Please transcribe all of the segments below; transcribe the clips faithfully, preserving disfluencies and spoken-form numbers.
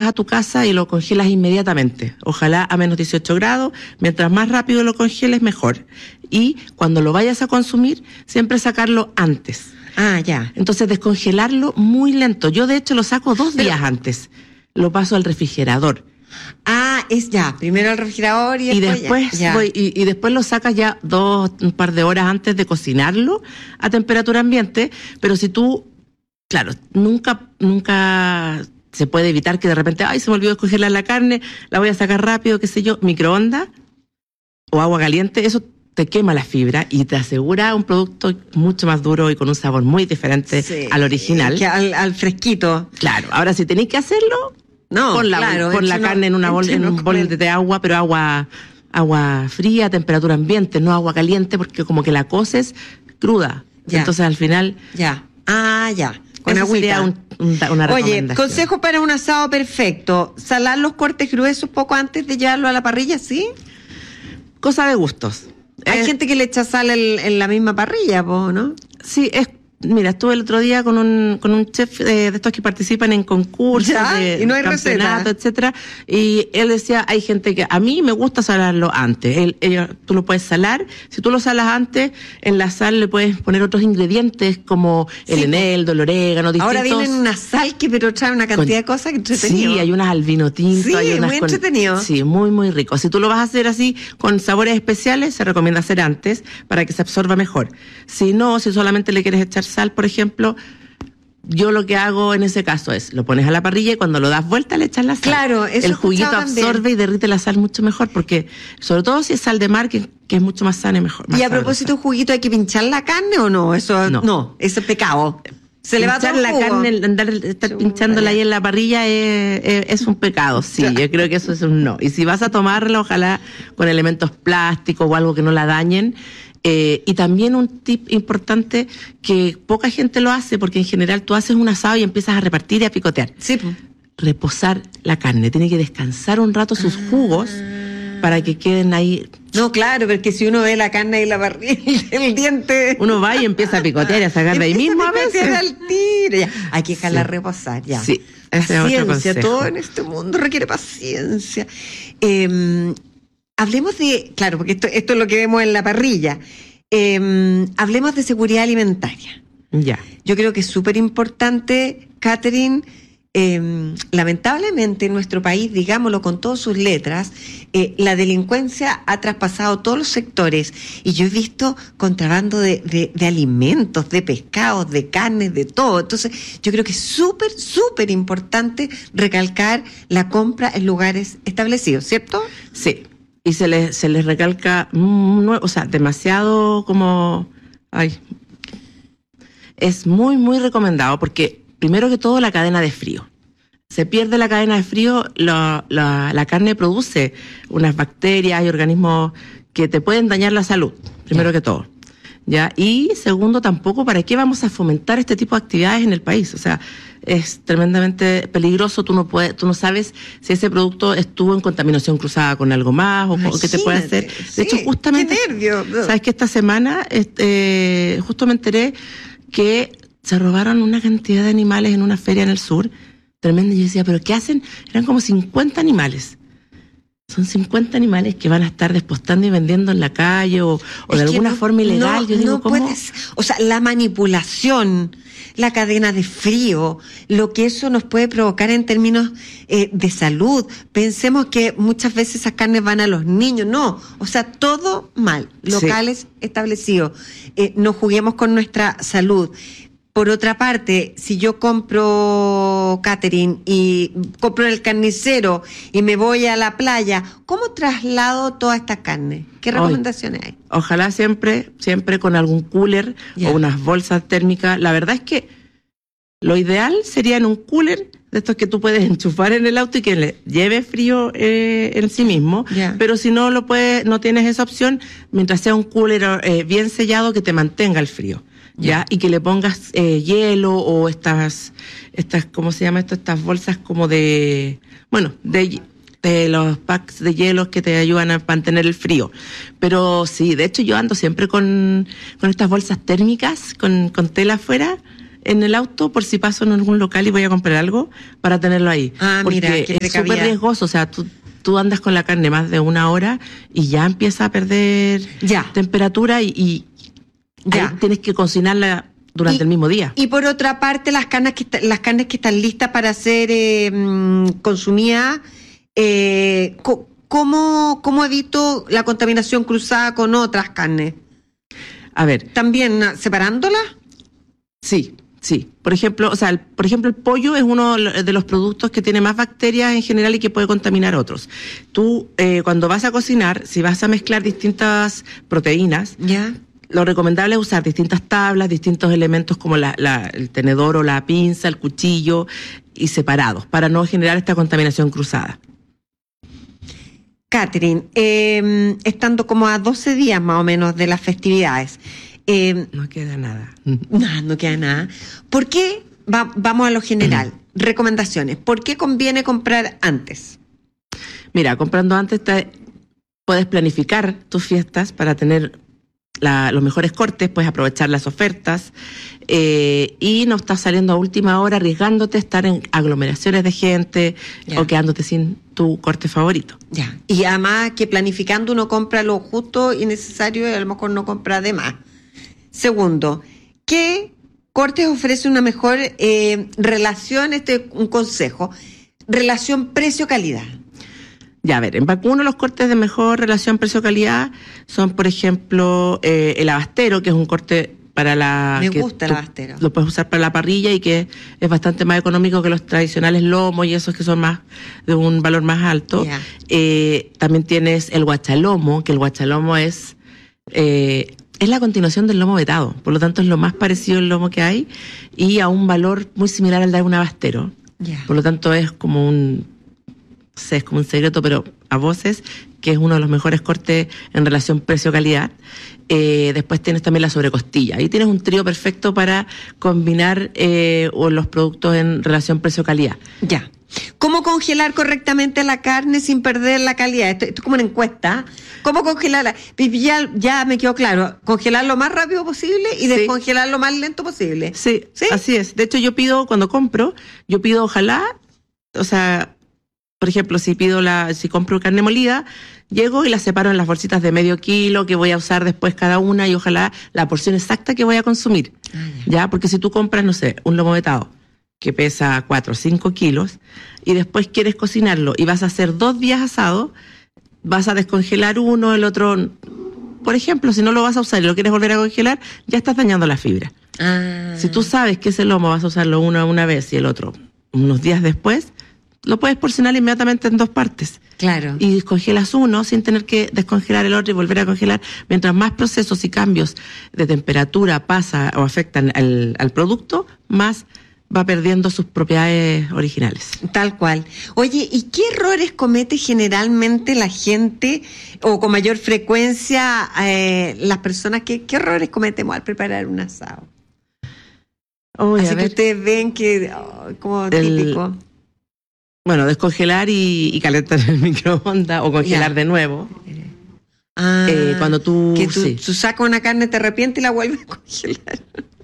a tu casa y lo congelas inmediatamente. Ojalá a menos dieciocho grados. Mientras más rápido lo congeles, mejor. Y cuando lo vayas a consumir, siempre sacarlo antes. Ah, ya. Entonces, descongelarlo muy lento. Yo, de hecho, lo saco dos Pero, días antes. Lo paso al refrigerador. Ah, es ya. Primero al refrigerador y, y después después ya. Voy, y, y después lo sacas ya dos, un par de horas antes de cocinarlo a temperatura ambiente. Pero si tú, claro, nunca, nunca se puede evitar que de repente, ay, se me olvidó descongelar la carne, la voy a sacar rápido, qué sé yo, microondas o agua caliente, eso te quema la fibra y te asegura un producto mucho más duro y con un sabor muy diferente sí, al original. Que al, al fresquito. Claro, ahora si tenéis que hacerlo, no, pon la, claro, pon la carne en una bol, en un bol de agua, pero agua, agua fría, temperatura ambiente, no agua caliente, porque como que la coces cruda. Ya. Entonces al final... Ya. Ah, ya. Con agüita. Un, un, una Oye, consejo para un asado perfecto. Salar los cortes gruesos poco antes de llevarlo a la parrilla, ¿sí? Cosa de gustos. Hay eh, gente que le echa sal en, en la misma parrilla, ¿no? Sí, es... Mira, estuve el otro día con un con un chef de, de estos que participan en concursos, ¿ya? de ¿Y no hay campeonato, receta? etcétera. Y él decía, hay gente que a mí me gusta salarlo antes. Él, ella, tú lo puedes salar. Si tú lo salas antes, en la sal le puedes poner otros ingredientes como el sí, eneldo, el orégano, distintos. Ahora vienen una sal que pero trae una cantidad con, de cosas que entretenido. Sí, hay unas al vino tinto. Sí, hay unas muy con, entretenido. Sí, muy, muy rico. Si tú lo vas a hacer así, con sabores especiales, se recomienda hacer antes para que se absorba mejor. Si no, si solamente le quieres echar sal, por ejemplo, yo lo que hago en ese caso es, lo pones a la parrilla y cuando lo das vuelta le echas la sal. Claro, eso el juguito absorbe también. Y derrite la sal mucho mejor, porque sobre todo si es sal de mar, que, que es mucho más sana y mejor. Más y a propósito de juguito, ¿hay que pinchar la carne o no? Eso no, no eso es pecado. Se pinchar le va a dar la jugo. Carne, andar estar Chula, pinchándola ya. Ahí en la parrilla es, es, es un pecado, sí, yo creo que eso es un no. Y si vas a tomarla, ojalá con elementos plásticos o algo que no la dañen. Eh, y también un tip importante que poca gente lo hace, porque en general tú haces un asado y empiezas a repartir y a picotear. Sí. Reposar la carne, tiene que descansar un rato sus jugos para que queden ahí. No, claro, porque si uno ve la carne y la barriga, el diente... Uno va y empieza a picotear y a sacar de ahí mismo a veces. Al tiro. Ya. Hay que dejarla sí. reposar, ya. Sí, ese paciencia, es otro consejo. Todo en este mundo requiere paciencia. Eh, hablemos de, claro, porque esto, esto es lo que vemos en la parrilla. Eh, hablemos de seguridad alimentaria. Ya. Yo creo que es súper importante, Catherine. Eh, lamentablemente en nuestro país, digámoslo con todas sus letras, eh, la delincuencia ha traspasado todos los sectores y yo he visto contrabando de, de, de alimentos, de pescados, de carnes, de todo. Entonces yo creo que es súper, súper importante recalcar la compra en lugares establecidos, ¿cierto? Sí, y se les, se les recalca, mm, o sea, demasiado como... Ay, es muy, muy recomendado porque... Primero que todo, la cadena de frío. Se pierde la cadena de frío, la, la, la carne produce unas bacterias y organismos que te pueden dañar la salud, primero que todo. ¿Ya? Y segundo, tampoco, ¿para qué vamos a fomentar este tipo de actividades en el país? O sea, es tremendamente peligroso, tú no puedes, tú no sabes si ese producto estuvo en contaminación cruzada con algo más o, o qué te puede hacer. De sí, hecho, justamente, qué nervio. ¿sabes que esta semana este, justo me enteré que se robaron una cantidad de animales en una feria en el sur, tremenda, y yo decía, ¿pero qué hacen? Eran como cincuenta animales. Son cincuenta animales que van a estar despostando y vendiendo en la calle o, o de alguna no, forma ilegal. No, yo digo, no ¿cómo? Puedes, o sea, la manipulación, la cadena de frío, lo que eso nos puede provocar en términos eh, de salud. Pensemos que muchas veces esas carnes van a los niños. No, o sea, todo mal. Locales sí. establecidos. Eh, no juguemos con nuestra salud. Por otra parte, si yo compro, Catherine, y compro en el carnicero y me voy a la playa, ¿cómo traslado toda esta carne? ¿Qué recomendaciones hay? Ojalá siempre, siempre con algún cooler yeah. o unas bolsas térmicas. La verdad es que lo ideal sería en un cooler de estos que tú puedes enchufar en el auto y que le lleve frío eh, en sí mismo. Yeah. Pero si no lo puedes, no tienes esa opción, mientras sea un cooler eh, bien sellado que te mantenga el frío. ¿Ya? Y que le pongas eh, hielo o estas, estas, ¿cómo se llama esto? Estas bolsas como de, bueno, de, de los packs de hielos que te ayudan a mantener el frío. Pero sí, de hecho yo ando siempre con, con estas bolsas térmicas, con, con tela afuera, en el auto por si paso en algún local y voy a comprar algo para tenerlo ahí. Ah, porque mira, qué es súper riesgoso, o sea, tú, tú andas con la carne más de una hora y ya empieza a perder ya. temperatura y, y ya. ahí tienes que cocinarla durante y, el mismo día. Y por otra parte, las carnes que, las carnes que están listas para ser eh, consumidas, eh, ¿cómo, ¿cómo evito la contaminación cruzada con otras carnes? A ver. ¿También separándolas? Sí, sí. Por ejemplo, o sea, el, por ejemplo, el pollo es uno de los productos que tiene más bacterias en general y que puede contaminar otros. Tú, eh, cuando vas a cocinar, si vas a mezclar distintas proteínas, ¿ya? Lo recomendable es usar distintas tablas, distintos elementos como la, la, el tenedor o la pinza, el cuchillo, y separados, para no generar esta contaminación cruzada. Catherine, eh, estando como a doce días más o menos de las festividades. Eh, no queda nada. No, no queda nada. ¿Por qué, va, vamos a lo general, recomendaciones, ¿por qué conviene comprar antes? Mira, comprando antes te, puedes planificar tus fiestas para tener La, los mejores cortes, puedes aprovechar las ofertas eh, y no estás saliendo a última hora arriesgándote a estar en aglomeraciones de gente ya. O quedándote sin tu corte favorito. Ya. Y además que planificando uno compra lo justo y necesario y a lo mejor no compra de más. Segundo, ¿qué cortes ofrece una mejor eh, relación? Este un consejo, relación precio-calidad. Ya, a ver, en vacuno los cortes de mejor relación precio-calidad son, por ejemplo, eh, el abastero, que es un corte para la... Me que gusta el abastero. Lo puedes usar para la parrilla y que es bastante más económico que los tradicionales lomos y esos que son más de un valor más alto. Yeah. Eh, también tienes el guachalomo, que el guachalomo es... Eh, es la continuación del lomo vetado, por lo tanto es lo más parecido al lomo que hay y a un valor muy similar al de un abastero. Yeah. Por lo tanto es como un... es como un secreto, pero a voces, que es uno de los mejores cortes en relación precio-calidad. Eh, después tienes también la sobrecostilla. Ahí tienes un trío perfecto para combinar eh, o los productos en relación precio-calidad. Ya. ¿Cómo congelar correctamente la carne sin perder la calidad? Esto, esto es como una encuesta. ¿Cómo congelarla? Ya, ya me quedó claro. Congelar lo más rápido posible y sí. Descongelar lo más lento posible. Sí, sí, así es. De hecho, yo pido, cuando compro, yo pido ojalá, o sea... Por ejemplo, si pido la, si compro carne molida, llego y la separo en las bolsitas de medio kilo que voy a usar después cada una y ojalá la porción exacta que voy a consumir. Ah, ya. ya, porque si tú compras, no sé, un lomo vetado que pesa cuatro o cinco kilos y después quieres cocinarlo y vas a hacer dos días asado, vas a descongelar uno, el otro, por ejemplo, si no lo vas a usar y lo quieres volver a congelar, ya estás dañando la fibra. Ah. Si tú sabes que ese lomo vas a usarlo una una vez y el otro unos días después, lo puedes porcionar inmediatamente en dos partes. Claro. Y descongelas uno sin tener que descongelar el otro y volver a congelar. Mientras más procesos y cambios de temperatura pasa o afectan al, al producto, más va perdiendo sus propiedades originales. Tal cual. Oye, ¿y qué errores comete generalmente la gente o con mayor frecuencia eh, las personas? Que, ¿Qué errores cometemos al preparar un asado? Oye, Así que ustedes ven que oh, como típico. El... Bueno, descongelar y, y calentar en el microondas o congelar ya. De nuevo. Ah, eh, cuando tú, que tú, sí. tú sacas una carne, te arrepientes y la vuelves a congelar.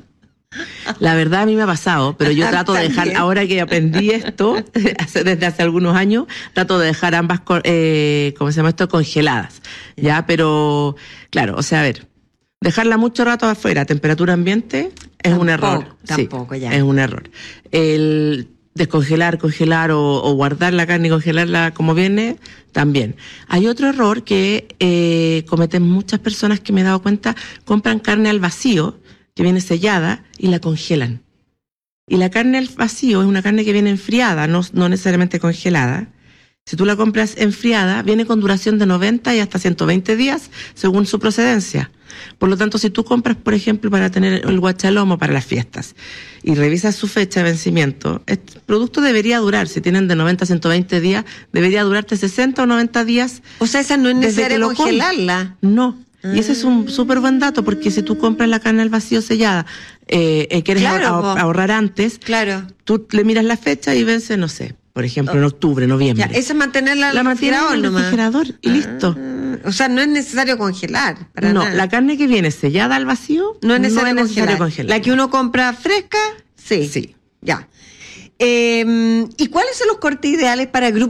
La verdad a mí me ha pasado, pero yo trato de dejar, ahora que aprendí esto, desde hace algunos años, trato de dejar ambas, eh, ¿cómo se llama esto? Congeladas. Ya, pero claro, o sea, a ver, dejarla mucho rato afuera, a temperatura ambiente, es tampoco, un error. Tampoco, sí, ya. Es un error. El descongelar, congelar o, o guardar la carne y congelarla como viene, también. Hay otro error que eh, cometen muchas personas que me he dado cuenta, compran carne al vacío, que viene sellada, y la congelan. Y la carne al vacío es una carne que viene enfriada, no, no necesariamente congelada. Si tú la compras enfriada, viene con duración de noventa y hasta ciento veinte días, según su procedencia. Por lo tanto, si tú compras, por ejemplo, para tener el guachalomo para las fiestas, y revisas su fecha de vencimiento, el producto debería durar, si tienen de noventa a ciento veinte días, debería durarte sesenta o noventa días. O sea, esa no es necesario congelarla. No. Y ese es un súper buen dato, porque si tú compras la carne al vacío sellada, eh, eh, quieres claro, ahor- ahorrar antes, claro. Tú le miras la fecha y vence, no sé, por ejemplo, en octubre, noviembre. Ya, esa es mantenerla la mantienes en el refrigerador y ah, listo. O sea, no es necesario congelar. Para no, nada. la carne que viene sellada al vacío no es necesario, no es necesario congelar. congelar. La que uno compra fresca, sí. Sí. Ya. Eh, ¿Y cuáles son los cortes ideales para grupos